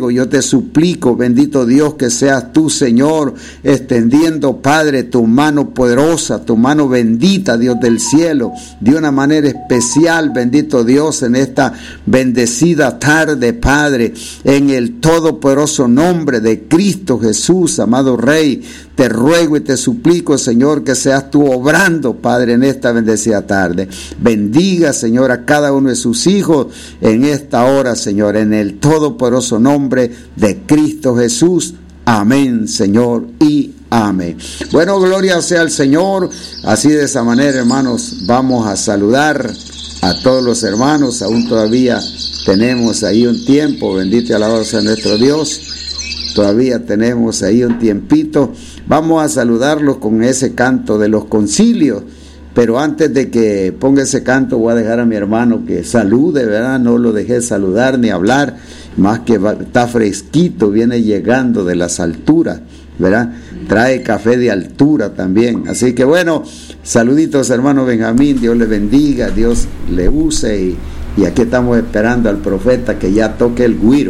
ruego, yo te suplico, bendito Dios, que seas tú, Señor, extendiendo, Padre, tu mano poderosa, tu mano bendita, Dios del cielo, de una manera especial, bendito Dios, en esta bendecida tarde, Padre, en el todopoderoso nombre de Cristo Jesús, amado Rey. Te ruego y te suplico, Señor, que seas tú obrando, Padre, en esta bendecida tarde. Bendiga, Señor, a cada uno de sus hijos en esta hora, Señor, en el todopoderoso nombre de Cristo Jesús. Amén, Señor, y amén. Bueno, gloria sea al Señor. Así de esa manera, hermanos, vamos a saludar a todos los hermanos. Aún todavía tenemos ahí un tiempo. Bendito y alabado sea nuestro Dios. Todavía tenemos ahí un tiempito. Vamos a saludarlos con ese canto de los concilios. Pero antes de que ponga ese canto, voy a dejar a mi hermano que salude, ¿verdad? No lo dejé saludar ni hablar, más que está fresquito, viene llegando de las alturas, ¿verdad? Trae café de altura también. Así que bueno, saluditos, hermano Benjamín, Dios le bendiga, Dios le use y aquí estamos esperando al profeta que ya toque el güiro.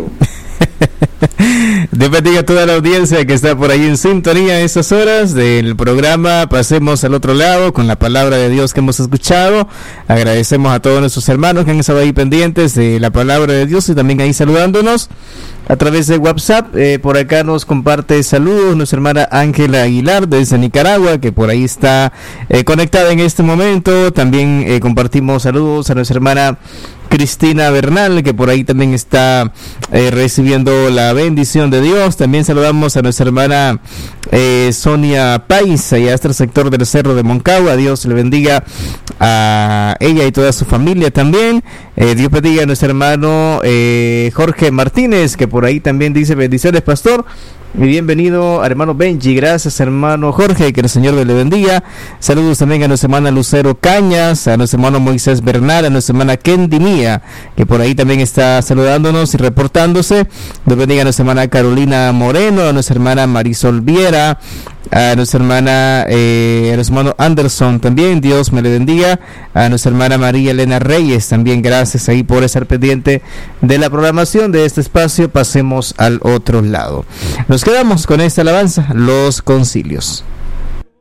Dios bendiga a toda la audiencia que está por ahí en sintonía a estas horas del programa. Pasemos al otro lado con la palabra de Dios que hemos escuchado. Agradecemos a todos nuestros hermanos que han estado ahí pendientes de la palabra de Dios y también ahí saludándonos a través de WhatsApp. Por acá nos comparte saludos nuestra hermana Ángela Aguilar desde Nicaragua, que por ahí está conectada en este momento. También compartimos saludos a nuestra hermana Cristina Bernal, que por ahí también está recibiendo la bendición de Dios. También saludamos a nuestra hermana Sonia Pais, allá hasta el sector del Cerro de Moncagua. Dios le bendiga a ella y toda su familia también. Dios bendiga a nuestro hermano Jorge Martínez, que por ahí también dice bendiciones, pastor. Y bienvenido, hermano Benji. Gracias, hermano Jorge, que el Señor le bendiga. Saludos también a nuestra hermana Lucero Cañas, a nuestro hermano Moisés Bernal, a nuestra hermana Kendi Mía, que por ahí también está saludándonos y reportándose. Dios bendiga a nuestra hermana Carolina Moreno, a nuestra hermana Marisol Viera, a nuestra hermana, a nuestro hermano Anderson también, Dios me le bendiga, a nuestra hermana María Elena Reyes también, gracias ahí por estar pendiente de la programación de este espacio. Pasemos al otro lado. Nos quedamos con esta alabanza, los concilios.